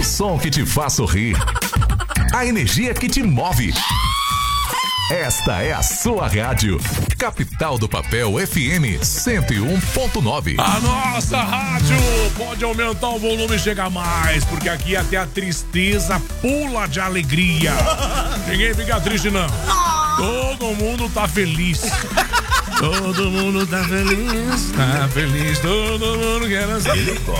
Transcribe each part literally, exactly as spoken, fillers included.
O som que te faz sorrir. A energia que te move. Esta é a sua rádio. Capital do Papel F M cento e um ponto nove. A nossa rádio pode aumentar o volume e chegar mais, porque aqui até a tristeza pula de alegria. Ninguém fica triste, não. Todo mundo tá feliz. Todo mundo tá feliz, tá feliz, todo mundo quer dançar.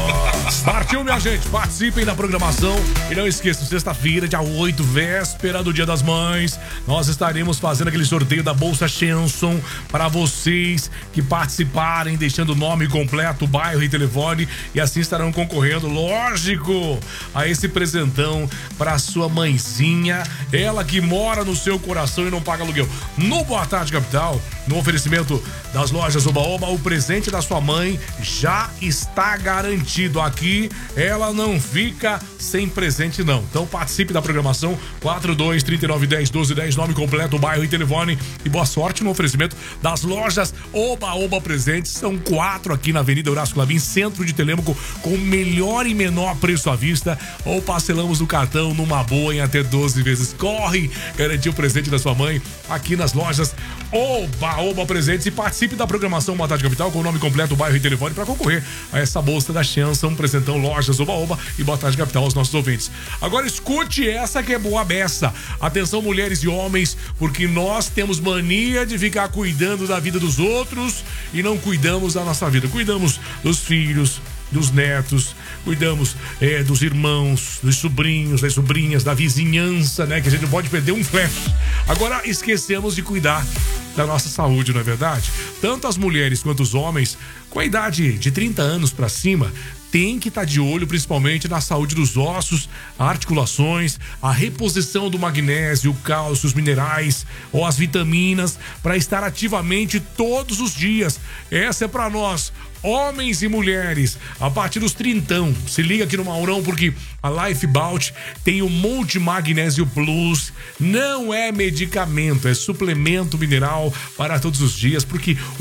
Partiu, minha gente, participem da programação. E não esqueçam, sexta-feira, dia oito, véspera do Dia das Mães, nós estaremos fazendo aquele sorteio da Bolsa Shenson para vocês que participarem, deixando o nome completo, bairro e telefone, e assim estarão concorrendo, lógico, a esse presentão para sua mãezinha, ela que mora no seu coração e não paga aluguel. No Boa Tarde Capital, no oferecimento das lojas Oba Oba, o presente da sua mãe já está garantido. Aqui ela não fica sem presente, não. Então participe da programação quatro dois, trinta e nove, dez, doze, dez, nome completo, bairro e telefone, e boa sorte no oferecimento das lojas Oba Oba Presentes. São quatro aqui na Avenida Horácio Clavin, centro de Telêmaco, com melhor e menor preço à vista, ou parcelamos no cartão numa boa em até doze vezes. Corre garantir o presente da sua mãe aqui nas lojas Oba Oba Presentes, e participe da programação Boa Tarde Capital com o nome completo, bairro e telefone para concorrer a essa bolsa da Shenson, um presentão lojas Oba Oba e Boa Tarde Capital aos nossos ouvintes. Agora escute essa que é boa beça. Atenção, mulheres e homens, porque nós temos mania de ficar cuidando da vida dos outros e não cuidamos da nossa vida. Cuidamos dos filhos, dos netos, cuidamos é, dos irmãos, dos sobrinhos, das sobrinhas, da vizinhança, né? Que a gente não pode perder um flash. Agora esquecemos de cuidar da nossa saúde, não é verdade? Tanto as mulheres quanto os homens com a idade de trinta anos para cima tem que estar de olho principalmente na saúde dos ossos, articulações, a reposição do magnésio, cálcio, os minerais ou as vitaminas para estar ativamente todos os dias. Essa é para nós, homens e mulheres, a partir dos trintão. Se liga aqui no Maurão, porque a Lifebout tem o Multi Magnésio Plus. Não é medicamento, é suplemento mineral para todos os dias, porque